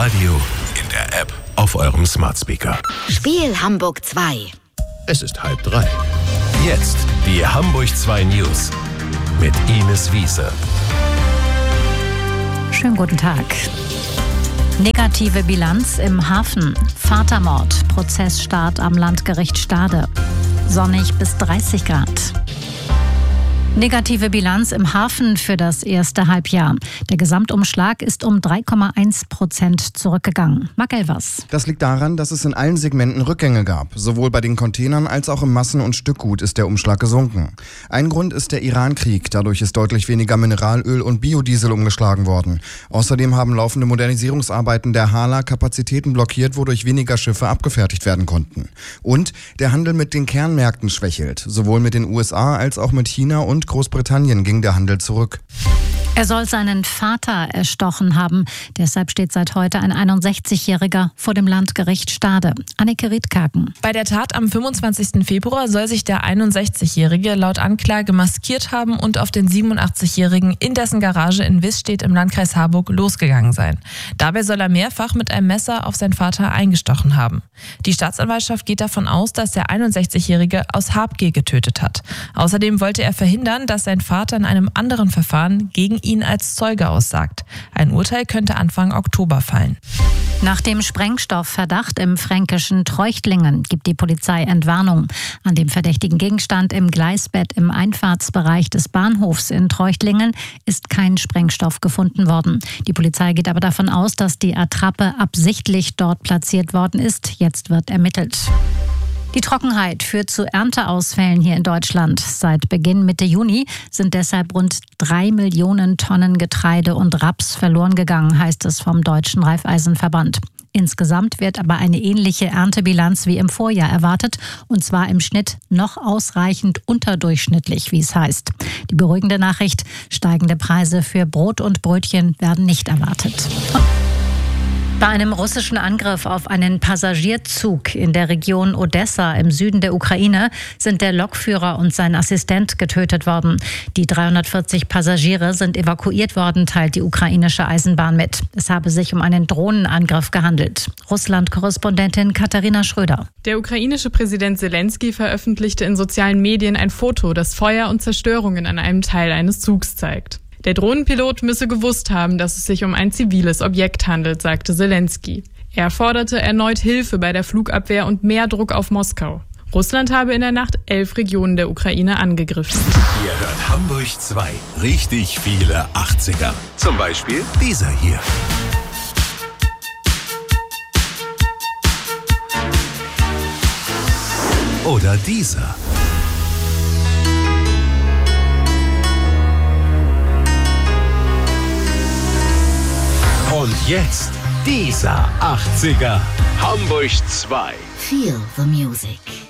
Radio, in der App, auf eurem Smart Speaker. Spiel Hamburg 2. Es ist 2:30. Jetzt die Hamburg 2 News mit Ines Wiese. Schönen guten Tag. Negative Bilanz im Hafen. Vatermord. Prozessstart am Landgericht Stade. Sonnig bis 30 Grad. Negative Bilanz im Hafen für das erste Halbjahr. Der Gesamtumschlag ist um 3,1% zurückgegangen. Marc Elvers. Das liegt daran, dass es in allen Segmenten Rückgänge gab. Sowohl bei den Containern als auch im Massen- und Stückgut ist der Umschlag gesunken. Ein Grund ist der Iran-Krieg. Dadurch ist deutlich weniger Mineralöl und Biodiesel umgeschlagen worden. Außerdem haben laufende Modernisierungsarbeiten der Hala Kapazitäten blockiert, wodurch weniger Schiffe abgefertigt werden konnten. Und der Handel mit den Kernmärkten schwächelt. Sowohl mit den USA als auch mit China und Großbritannien ging der Handel zurück. Er soll seinen Vater erstochen haben. Deshalb steht seit heute ein 61-Jähriger vor dem Landgericht Stade. Anneke Riedkaken. Bei der Tat am 25. Februar soll sich der 61-Jährige laut Anklage maskiert haben und auf den 87-Jährigen in dessen Garage in Wißstedt im Landkreis Harburg losgegangen sein. Dabei soll er mehrfach mit einem Messer auf seinen Vater eingestochen haben. Die Staatsanwaltschaft geht davon aus, dass der 61-Jährige aus Habgier getötet hat. Außerdem wollte er verhindern, dass sein Vater in einem anderen Verfahren gegen ihn als Zeuge aussagt. Ein Urteil könnte Anfang Oktober fallen. Nach dem Sprengstoffverdacht im fränkischen Treuchtlingen gibt die Polizei Entwarnung. An dem verdächtigen Gegenstand im Gleisbett im Einfahrtsbereich des Bahnhofs in Treuchtlingen ist kein Sprengstoff gefunden worden. Die Polizei geht aber davon aus, dass die Attrappe absichtlich dort platziert worden ist. Jetzt wird ermittelt. Die Trockenheit führt zu Ernteausfällen hier in Deutschland. Seit Beginn Mitte Juni sind deshalb rund 3 Millionen Tonnen Getreide und Raps verloren gegangen, heißt es vom Deutschen Raiffeisenverband. Insgesamt wird aber eine ähnliche Erntebilanz wie im Vorjahr erwartet, und zwar im Schnitt noch ausreichend unterdurchschnittlich, wie es heißt. Die beruhigende Nachricht: steigende Preise für Brot und Brötchen werden nicht erwartet. Bei einem russischen Angriff auf einen Passagierzug in der Region Odessa im Süden der Ukraine sind der Lokführer und sein Assistent getötet worden. Die 340 Passagiere sind evakuiert worden, teilt die ukrainische Eisenbahn mit. Es habe sich um einen Drohnenangriff gehandelt. Russland-Korrespondentin Katharina Schröder. Der ukrainische Präsident Zelensky veröffentlichte in sozialen Medien ein Foto, das Feuer und Zerstörungen an einem Teil eines Zugs zeigt. Der Drohnenpilot müsse gewusst haben, dass es sich um ein ziviles Objekt handelt, sagte Zelensky. Er forderte erneut Hilfe bei der Flugabwehr und mehr Druck auf Moskau. Russland habe in der Nacht 11 Regionen der Ukraine angegriffen. Ihr hört Hamburg 2. Richtig viele 80er. Zum Beispiel dieser hier. Oder dieser. Und jetzt dieser 80er. Hamburg 2. Feel the music.